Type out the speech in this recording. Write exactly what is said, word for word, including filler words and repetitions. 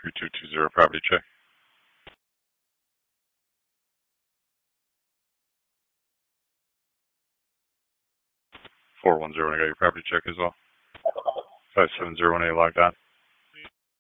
three two two zero, property check. four one zero, I got your property check as well. five seven zero one eight logged on.